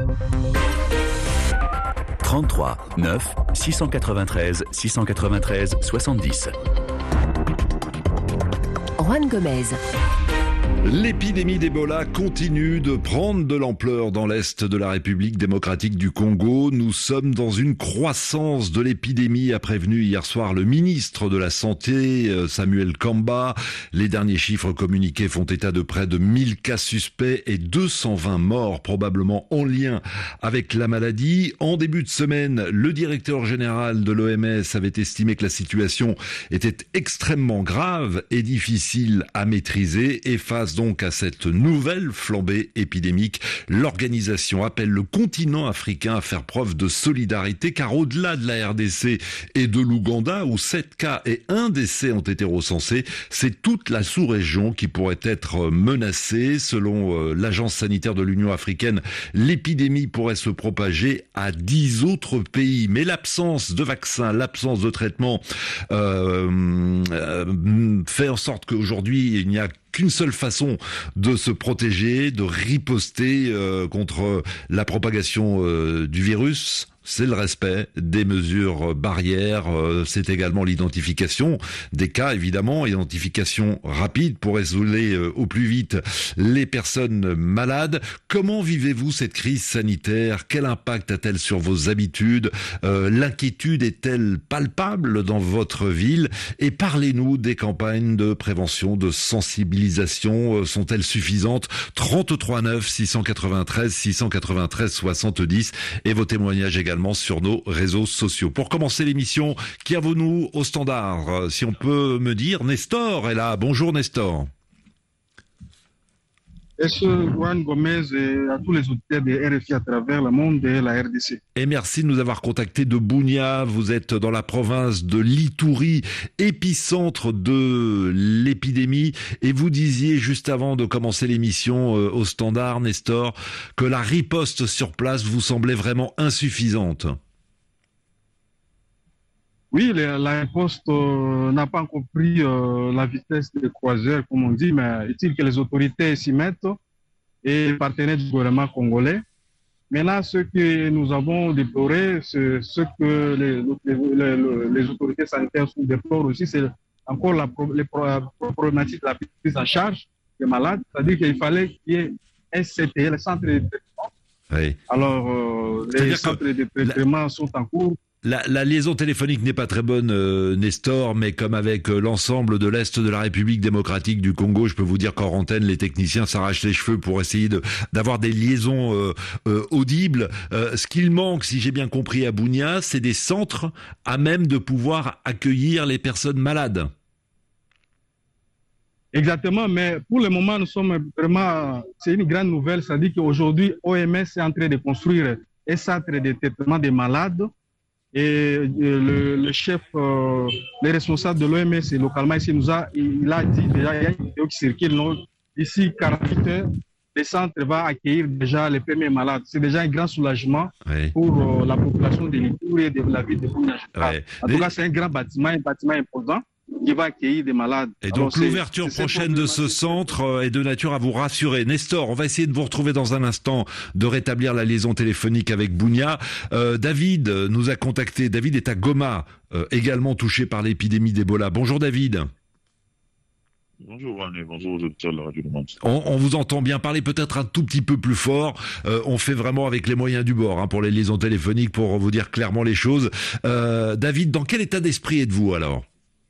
S5: 33 9 693 693 70. Juan Gomez.
S20: L'épidémie d'Ebola continue de prendre de l'ampleur dans l'est de la République démocratique du Congo. Nous sommes dans une croissance de l'épidémie, a prévenu hier soir le ministre de la Santé, Samuel Kamba. Les derniers chiffres communiqués font état de près de 1000 cas suspects et 220 morts, probablement en lien avec la maladie. En début de semaine, le directeur général de l'OMS avait estimé que la situation était extrêmement grave et difficile à maîtriser. Et face donc à cette nouvelle flambée épidémique, l'organisation appelle le continent africain à faire preuve de solidarité, car au-delà de la RDC et de l'Ouganda, où 7 cas et 1 décès ont été recensés, c'est toute la sous-région qui pourrait être menacée. Selon l'Agence sanitaire de l'Union africaine, l'épidémie pourrait se propager à 10 autres pays. Mais l'absence de vaccins, l'absence de traitement fait en sorte qu'aujourd'hui, il n'y a qu'une seule façon de se protéger, de riposter contre la propagation du virus. C'est le respect des mesures barrières, c'est également l'identification des cas, évidemment, identification rapide pour isoler au plus vite les personnes malades. Comment vivez-vous cette crise sanitaire? Quel impact a-t-elle sur vos habitudes? L'inquiétude est-elle palpable dans votre ville? Et parlez-nous des campagnes de prévention, de sensibilisation, sont-elles suffisantes? 33 9 693 693 70 et vos témoignages également sur nos réseaux sociaux. Pour commencer l'émission, qui avons-nous au standard? Si on peut me dire, Nestor est là. Bonjour Nestor.
S6: Juan Gomez et à tous les auditeurs de RFI à travers le monde et la RDC.
S20: Et merci de nous avoir contactés de Bunia. Vous êtes dans la province de l'Ituri, épicentre de l'épidémie. Et vous disiez juste avant de commencer l'émission au standard, Nestor, que la riposte sur place vous semblait vraiment insuffisante.
S6: Oui, la riposte n'a pas encore pris la vitesse des croiseurs, comme on dit, mais est-il que les autorités s'y mettent et les partenaires du gouvernement congolais. Maintenant, ce que nous avons déploré, ce que les autorités sanitaires déplorent aussi, c'est encore la problématique de la prise en charge des malades. C'est-à-dire qu'il fallait qu'il y ait un CTE, le centre de traitement.
S20: Oui.
S6: Alors, les centres de traitement sont en cours.
S20: La liaison téléphonique n'est pas très bonne, Nestor, mais comme avec l'ensemble de l'Est de la République démocratique du Congo, je peux vous dire qu'en antenne, les techniciens s'arrachent les cheveux pour essayer d'avoir des liaisons audibles. Ce qu'il manque, si j'ai bien compris à Bunia, c'est des centres à même de pouvoir accueillir les personnes malades.
S6: Exactement, mais pour le moment, nous sommes vraiment... C'est une grande nouvelle, c'est-à-dire qu'aujourd'hui, OMS est en train de construire un centre de traitement des malades. Et le chef, les responsables de l'OMS localement ici il a dit déjà, il y a une vidéo qui circule, d'ici 48 heures, le centre va accueillir déjà les premiers malades. C'est déjà un grand soulagement pour la population de l'Ituri et de la ville de Bunia. En tout cas, c'est un grand bâtiment imposant qui va accueillir des malades.
S20: Et donc l'ouverture prochaine de ce centre est de nature à vous rassurer. Nestor, on va essayer de vous retrouver dans un instant, de rétablir la liaison téléphonique avec Bunia. David nous a contacté. David est à Goma, également touché par l'épidémie d'Ebola. Bonjour David.
S7: Bonjour René, bonjour aux auditeurs de la Radio du Monde.
S20: On vous entend bien, parler peut-être un tout petit peu plus fort. On fait vraiment avec les moyens du bord pour les liaisons téléphoniques, pour vous dire clairement les choses. David, dans quel état d'esprit êtes-vous alors ?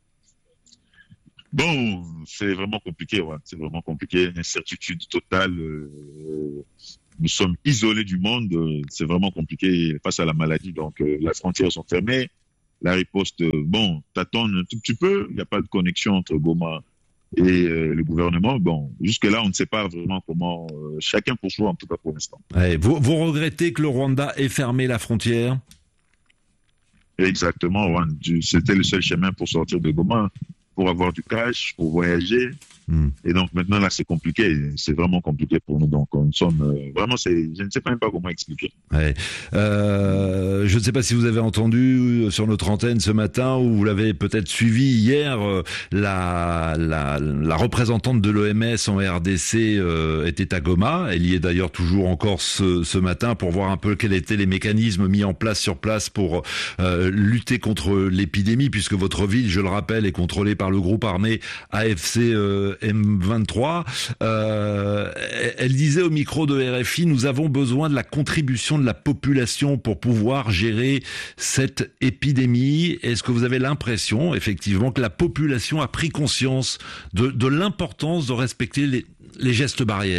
S7: Bon, c'est vraiment compliqué, c'est vraiment compliqué, une incertitude totale. Nous sommes isolés du monde, c'est vraiment compliqué face à la maladie. Donc les frontières sont fermées, la riposte, t'attends un tout petit peu, il n'y a pas de connexion entre Goma et le gouvernement. Bon, jusque-là, on ne sait pas vraiment comment, chacun pour soi en tout cas pour l'instant.
S20: Ouais, vous regrettez que le Rwanda ait fermé la frontière ?
S7: Exactement, c'était le seul chemin pour sortir de Goma, pour avoir du cash, pour voyager. Et donc maintenant là c'est compliqué, c'est vraiment compliqué pour nous. Donc nous sommes vraiment, je ne sais même pas comment expliquer.
S20: Je ne sais pas si vous avez entendu sur notre antenne ce matin, ou vous l'avez peut-être suivi hier, la représentante de l'OMS en RDC était à Goma. Elle y est d'ailleurs toujours encore ce matin pour voir un peu quels étaient les mécanismes mis en place sur place pour lutter contre l'épidémie, puisque votre ville, je le rappelle, est contrôlée par le groupe armé AFC M23. Elle disait au micro de RFI, nous avons besoin de la contribution de la population pour pouvoir gérer cette épidémie. Est-ce que vous avez l'impression, effectivement, que la population a pris conscience de l'importance de respecter les gestes barrières ?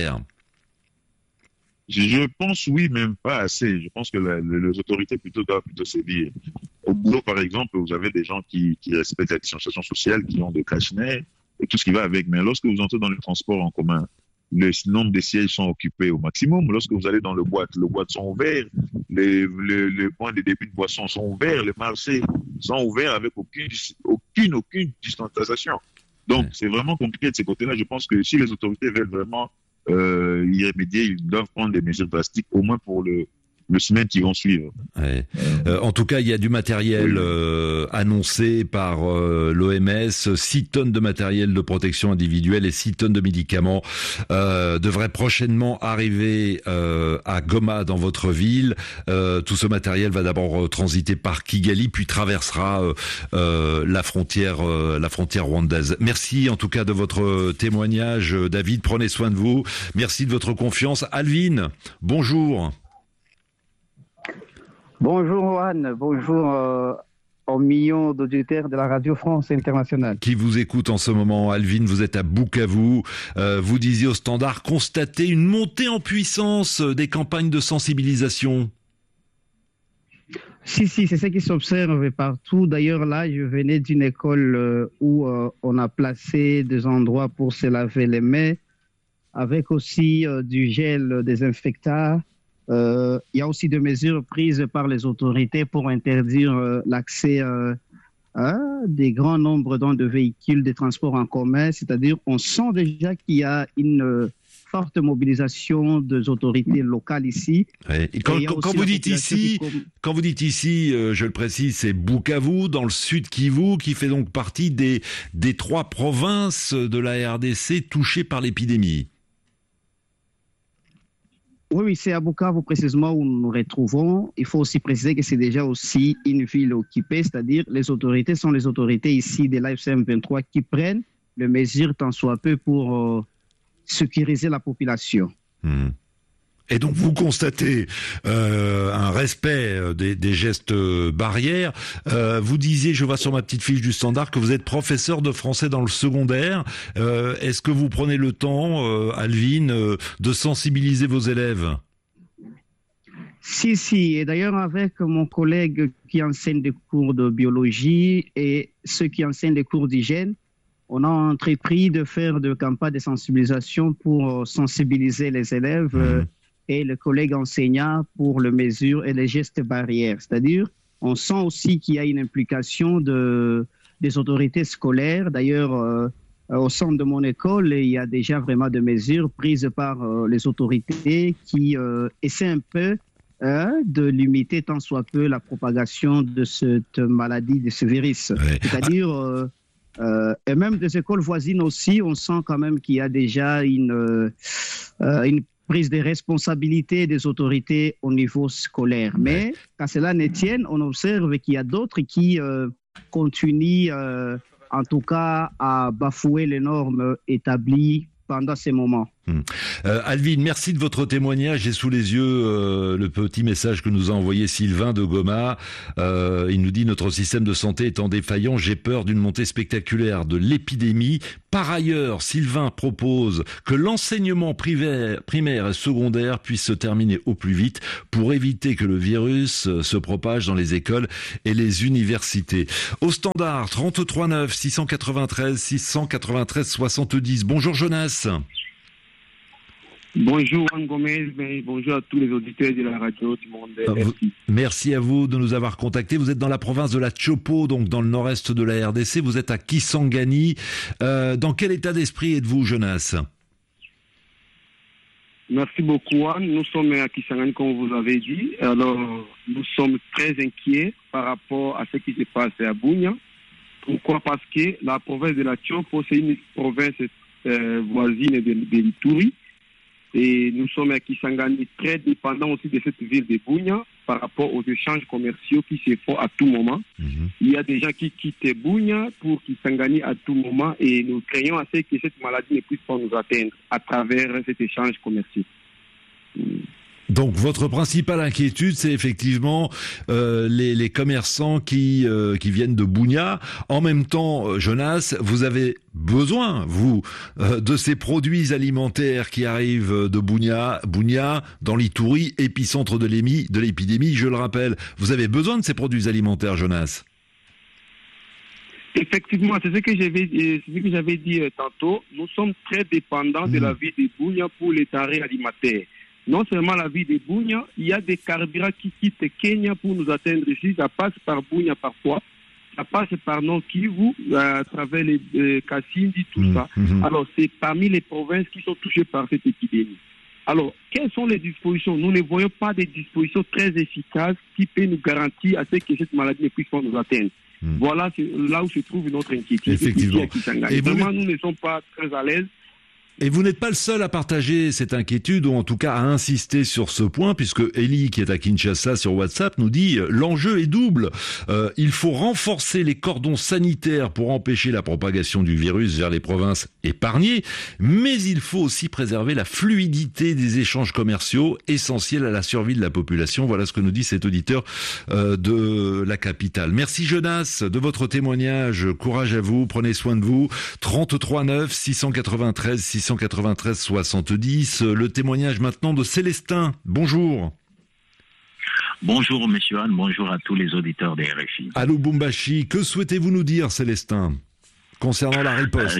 S7: Je pense oui, même pas assez. Je pense que les autorités doivent plutôt sévir. Au boulot, par exemple, vous avez des gens qui respectent la distanciation sociale, qui ont des cache-nez et tout ce qui va avec. Mais lorsque vous entrez dans les transports en commun, le nombre de sièges sont occupés au maximum. Lorsque vous allez dans les boîtes sont ouverts, les points de débit de boissons sont ouverts, les marchés sont ouverts avec aucune distanciation. Donc, c'est vraiment compliqué de ces côtés-là. Je pense que si les autorités veulent vraiment y remédier, ils doivent prendre des mesures drastiques, au moins pour le semaine qui vont suivre.
S20: En tout cas, il y a du matériel annoncé par l'OMS, 6 tonnes de matériel de protection individuelle et 6 tonnes de médicaments devraient prochainement arriver à Goma, dans votre ville. Tout ce matériel va d'abord transiter par Kigali, puis traversera la frontière rwandaise. Merci en tout cas de votre témoignage, David. Prenez soin de vous. Merci de votre confiance. Alvin, bonjour.
S8: Bonjour Juan, bonjour aux millions d'auditeurs de la Radio France Internationale.
S20: Qui vous écoute en ce moment. Alvin, vous êtes à Bukavu. Vous disiez au Standard constater une montée en puissance des campagnes de sensibilisation.
S8: Si, c'est ça qui s'observe partout. D'ailleurs, là, je venais d'une école où on a placé des endroits pour se laver les mains, avec aussi du gel désinfectant. Il y a aussi des mesures prises par les autorités pour interdire l'accès à des grands nombres de véhicules de transport en commun. C'est-à-dire, on sent déjà qu'il y a une forte mobilisation des autorités locales ici.
S20: Et quand vous dites ici, je le précise, c'est Bukavu, dans le sud Kivu, qui fait donc partie des 3 provinces de la RDC touchées par l'épidémie.
S8: Oui, c'est à Bukavu précisément où nous nous retrouvons. Il faut aussi préciser que c'est déjà aussi une ville occupée, c'est-à-dire les autorités sont les autorités ici de l'AFC M23 qui prennent les mesures tant soit peu pour sécuriser la population.
S20: Et donc vous constatez un respect des gestes barrières. Vous disiez, je vois sur ma petite fiche du Standard, que vous êtes professeur de français dans le secondaire. Est-ce que vous prenez le temps, Alvin, de sensibiliser vos élèves ?
S8: Si. Et d'ailleurs, avec mon collègue qui enseigne des cours de biologie et ceux qui enseignent des cours d'hygiène, on a entrepris de faire des campagnes de sensibilisation pour sensibiliser les élèves et les collègues enseignants pour les mesures et les gestes barrières. C'est-à-dire, on sent aussi qu'il y a une implication des autorités scolaires. D'ailleurs, au centre de mon école, il y a déjà vraiment des mesures prises par les autorités qui essaient un peu de limiter tant soit peu la propagation de cette maladie, de ce virus. Ouais. C'est-à-dire, et même des écoles voisines aussi, on sent quand même qu'il y a déjà une prise de responsabilité des autorités au niveau scolaire. Mais qu'à cela ne tienne, on observe qu'il y a d'autres qui continuent, en tout cas, à bafouer les normes établies pendant ces moments.
S20: Alvin, merci de votre témoignage. J'ai sous les yeux le petit message que nous a envoyé Sylvain de Goma. Il nous dit: notre système de santé étant défaillant, j'ai peur d'une montée spectaculaire de l'épidémie. Par ailleurs, Sylvain propose que l'enseignement primaire et secondaire puisse se terminer au plus vite pour éviter que le virus se propage dans les écoles et les universités. Au standard 33 9 693 693 70. Bonjour Jonas.
S10: Bonjour Juan Gomez, bonjour à tous les auditeurs de la radio du monde.
S20: Merci à vous de nous avoir contactés. Vous êtes dans la province de la Chopo, donc dans le nord-est de la RDC. Vous êtes à Kisangani. Dans quel état d'esprit êtes-vous, Jonas?
S10: Merci beaucoup, Juan. Nous sommes à Kisangani, comme vous avez dit. Alors, nous sommes très inquiets par rapport à ce qui se passe à Bunia. Pourquoi? Parce que la province de la Chopo, c'est une province voisine de l'Ituri. Et nous sommes à Kisangani très dépendants aussi de cette ville de Bunia par rapport aux échanges commerciaux qui se font à tout moment. Il y a des gens qui quittent Bunia pour Kisangani à tout moment et nous craignons assez que cette maladie ne puisse pas nous atteindre à travers cet échange commercial.
S20: Donc votre principale inquiétude, c'est effectivement les commerçants qui viennent de Bunia. En même temps, Jonas, vous avez besoin, vous, de ces produits alimentaires qui arrivent de Bunia, dans l'Ituri, épicentre de l'épidémie, je le rappelle. Vous avez besoin de ces produits alimentaires, Jonas?
S10: Effectivement, c'est ce que j'avais dit tantôt. Nous sommes très dépendants de la vie de Bunia pour les denrées alimentaires. Non seulement la vie de Bunia, il y a des carburants qui quittent Kenya pour nous atteindre ici. Ça passe par Bunia parfois. Ça passe par Nord Kivu, à travers les Kasindi, tout ça. Alors, c'est parmi les provinces qui sont touchées par cette épidémie. Alors, quelles sont les dispositions? Nous ne voyons pas des dispositions très efficaces qui peuvent nous garantir à ce que cette maladie ne puisse pas nous atteindre. Voilà là où se trouve notre inquiétude.
S20: Effectivement.
S10: Et vraiment, nous ne sommes pas très à l'aise.
S20: Et vous n'êtes pas le seul à partager cette inquiétude, ou en tout cas à insister sur ce point, puisque Eli, qui est à Kinshasa sur WhatsApp, nous dit l'enjeu est double. Il faut renforcer les cordons sanitaires pour empêcher la propagation du virus vers les provinces épargnées, mais il faut aussi préserver la fluidité des échanges commerciaux, essentiels à la survie de la population. Voilà ce que nous dit cet auditeur de la capitale. Merci Jonas de votre témoignage. Courage à vous, prenez soin de vous. 33 9 693 70. Le témoignage maintenant de Célestin. Bonjour.
S14: Bonjour Monsieur Anne, bonjour à tous les auditeurs des RFI.
S20: À Lubumbashi, que souhaitez-vous nous dire, Célestin, concernant la riposte?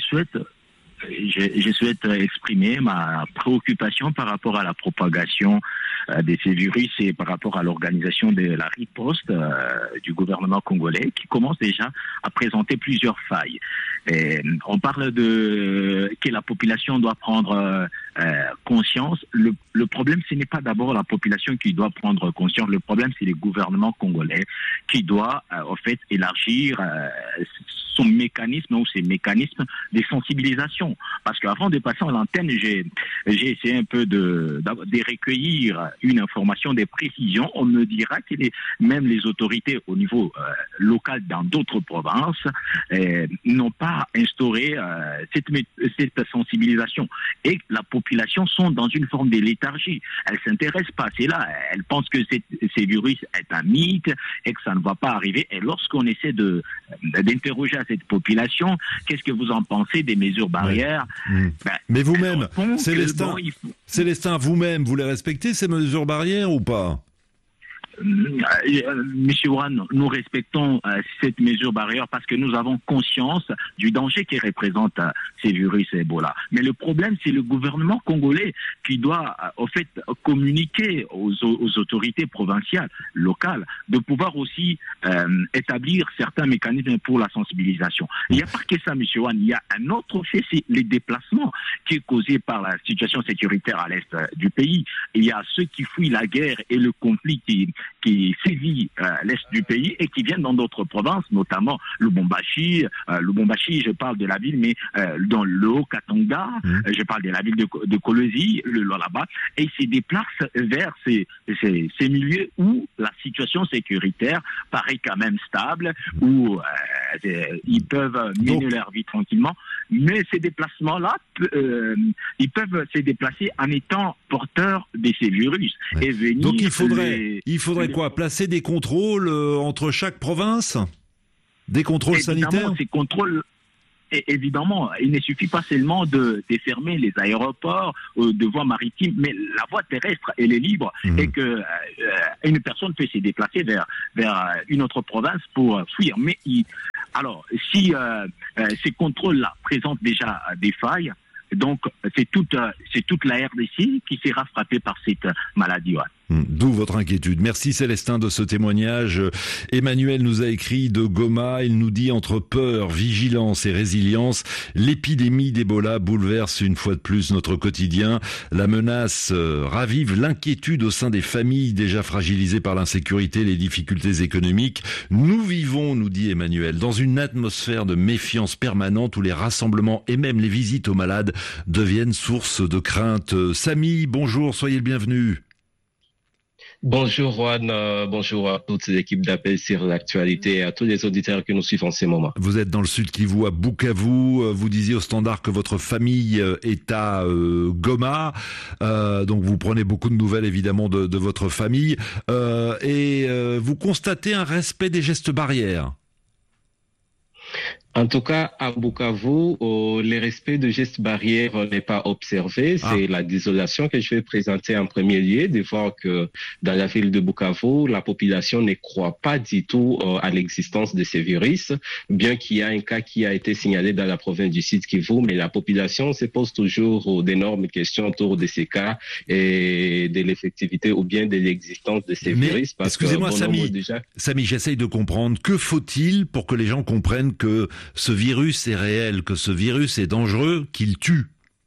S14: Je souhaite exprimer ma préoccupation par rapport à la propagation de ces virus et par rapport à l'organisation de la riposte du gouvernement congolais qui commence déjà à présenter plusieurs failles. Et on parle que la population doit prendre conscience. Le problème, ce n'est pas d'abord la population qui doit prendre conscience. Le problème, c'est le gouvernement congolais qui doit, en fait, élargir son mécanisme ou ses mécanismes de sensibilisation. Parce qu'avant de passer à l'antenne, j'ai essayé un peu de recueillir une information, des précisions. On me dira que même les autorités au niveau local dans d'autres provinces n'ont pas instauré cette sensibilisation. Et la population sont dans une forme de léthargie. Elles ne s'intéressent pas. C'est là, elles pensent que ces virus est un mythe et que ça ne va pas arriver. Et lorsqu'on essaie d'interroger à cette population, qu'est-ce que vous en pensez des mesures barrières?
S20: Mais vous-même, Célestin, vous-même, vous les respectez, ces mesures barrières ou pas?
S14: Monsieur Ouane, nous respectons cette mesure barrière parce que nous avons conscience du danger que représente ces virus Ebola. Mais le problème, c'est le gouvernement congolais qui doit, au fait, communiquer aux autorités provinciales, locales, de pouvoir aussi établir certains mécanismes pour la sensibilisation. Il n'y a pas que ça, monsieur Ouane. Il y a un autre fait, c'est les déplacements qui est causé par la situation sécuritaire à l'est du pays. Il y a ceux qui fuient la guerre et le conflit qui sévit l'est du pays et qui viennent dans d'autres provinces, notamment Lubumbashi. Lubumbashi, je parle de la ville, mais dans le Haut-Katanga, je parle de la ville de Kolwezi, là-bas, et ils se déplacent vers ces milieux où la situation sécuritaire paraît quand même stable, où ils peuvent mener leur vie tranquillement, mais ces déplacements-là, ils peuvent se déplacer en étant porteurs de ces virus. Ouais. Et venir.
S20: Donc il faudrait quoi? Placer des contrôles entre chaque province? Des contrôles sanitaires?
S14: Ces contrôles. Et évidemment, il ne suffit pas seulement de fermer les aéroports, de voies maritimes, mais la voie terrestre, elle est libre et que une personne peut se déplacer vers une autre province pour fuir. Mais alors, si ces contrôles-là présentent déjà des failles, donc c'est toute la RDC qui sera frappée par cette maladie. Ouais.
S20: D'où votre inquiétude. Merci Célestin de ce témoignage. Emmanuel nous a écrit de Goma. Il nous dit entre peur, vigilance et résilience, l'épidémie d'Ebola bouleverse une fois de plus notre quotidien. La menace ravive l'inquiétude au sein des familles déjà fragilisées par l'insécurité et les difficultés économiques. Nous vivons, nous dit Emmanuel, dans une atmosphère de méfiance permanente où les rassemblements et même les visites aux malades deviennent source de crainte. Samy, bonjour, soyez le bienvenu.
S15: Bonjour Juan, bonjour à toutes les équipes d'appel sur l'actualité et à tous les auditeurs qui nous suivent en ce moment.
S20: Vous êtes dans le Sud Kivu, à Bukavu. Vous disiez au Standard que votre famille est à Goma. Donc vous prenez beaucoup de nouvelles évidemment de votre famille. Et vous constatez un respect des gestes barrières.
S15: En tout cas, à Bukavu, le respect de gestes barrières n'est pas observé. C'est la désolation que je vais présenter en premier lieu, de voir que dans la ville de Bukavu, la population ne croit pas du tout à l'existence de ces virus, bien qu'il y a un cas qui a été signalé dans la province du Sud Kivu, mais la population se pose toujours d'énormes questions autour de ces cas et de l'effectivité ou bien de l'existence de ces virus. Parce
S20: excusez-moi, Samy, j'essaye de comprendre. Que faut-il pour que les gens comprennent que ce virus est réel, que ce virus est dangereux, qu'il tue?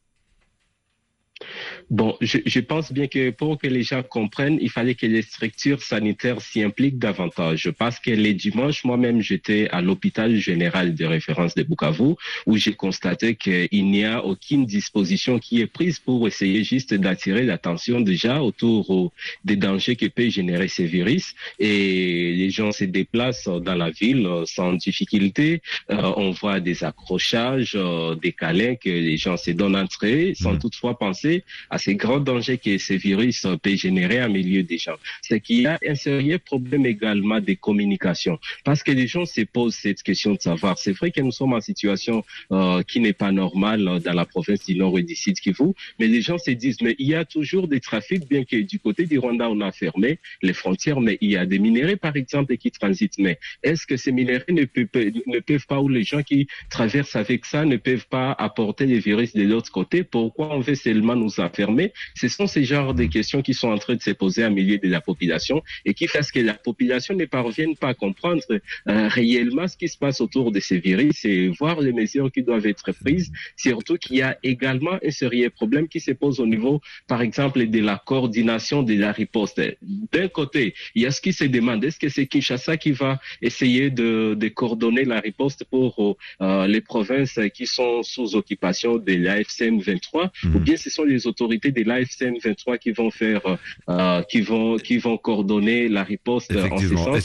S15: Bon, je pense bien que pour que les gens comprennent, il fallait que les structures sanitaires s'y impliquent davantage. Parce que les dimanches, moi-même, j'étais à l'hôpital général de référence de Bukavu, où j'ai constaté qu'il n'y a aucune disposition qui est prise pour essayer juste d'attirer l'attention déjà autour des dangers que peut générer ces virus. Et les gens se déplacent dans la ville sans difficulté. On voit des accrochages, des câlins que les gens se donnent entrée, sans toutefois penser à ces grands dangers que ces virus peuvent générer en milieu des gens. C'est qu'il y a un sérieux problème également de communication. Parce que les gens se posent cette question de savoir. C'est vrai que nous sommes en situation qui n'est pas normale dans la province du Nord et du Sud Kivu, mais les gens se disent, mais il y a toujours des trafics, bien que du côté du Rwanda, on a fermé les frontières, mais il y a des minéraux, par exemple, qui transitent. Mais est-ce que ces minéraux ne peuvent pas, ou les gens qui traversent avec ça, ne peuvent pas apporter les virus de l'autre côté? Pourquoi on veut seulement nous enfermer? Ce sont ces genres de questions qui sont en train de se poser au milieu de la population et qui fassent que la population ne parvienne pas à comprendre réellement ce qui se passe autour de ces virus et voir les mesures qui doivent être prises. Surtout qu'il y a également un sérieux problème qui se pose au niveau, par exemple, de la coordination de la riposte. D'un côté, il y a ce qui se demande, est-ce que c'est Kinshasa qui va essayer de coordonner la riposte pour les provinces qui sont sous occupation de l'AFCM 23 ou bien ce sont les autorités de l'AFCM 23 qui vont faire, qui vont coordonner la riposte en ce sens.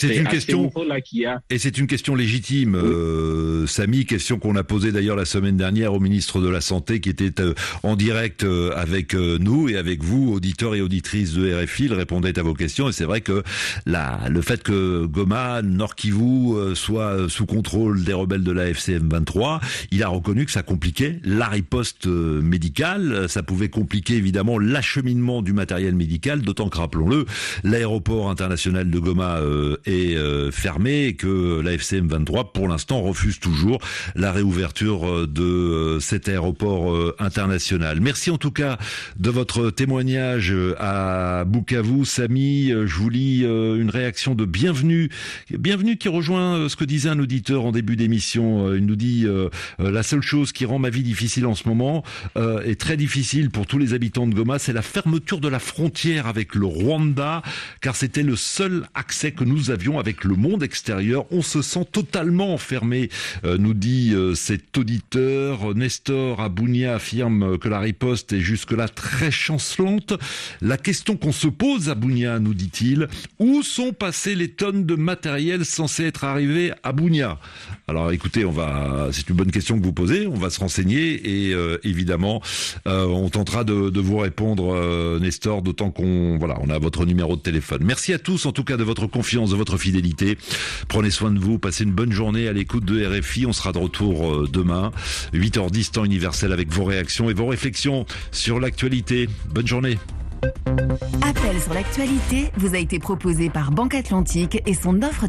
S20: Et c'est une question légitime, Samy, question qu'on a posée d'ailleurs la semaine dernière au ministre de la Santé qui était en direct avec nous et avec vous, auditeurs et auditrices de RFI, il répondait à vos questions et c'est vrai que le fait que Goma, Nord Kivu soit sous contrôle des rebelles de l'AFCM 23, il a reconnu que ça compliquait la riposte médicale, ça pouvait compliquer évidemment l'acheminement du matériel médical, d'autant que, rappelons-le, l'aéroport international de Goma est fermé et que la FCM 23, pour l'instant, refuse toujours la réouverture de cet aéroport international. Merci en tout cas de votre témoignage à Bukavu. Samy, je vous lis une réaction de Bienvenue qui rejoint ce que disait un auditeur en début d'émission. Il nous dit la seule chose qui rend ma vie difficile en ce moment est très difficile pour tous les habitants de Goma, c'est la fermeture de la frontière avec le Rwanda, car c'était le seul accès que nous avions avec le monde extérieur. On se sent totalement enfermé, nous dit cet auditeur. Nestor à Bunia affirme que la riposte est jusque-là très chancelante. La question qu'on se pose à Bunia, nous dit-il, où sont passées les tonnes de matériel censé être arrivé à Bunia? Alors écoutez, c'est une bonne question que vous posez, on va se renseigner et évidemment on tentera de vous répondre, Nestor, d'autant on a votre numéro de téléphone. Merci à tous en tout cas de votre confiance, de votre fidélité. Prenez soin de vous, passez une bonne journée à l'écoute de RFI. On sera de retour demain, 8h10 temps universel, avec vos réactions et vos réflexions sur l'actualité. Bonne journée.
S16: Appel sur l'actualité vous a été proposé par Banque Atlantique et son offre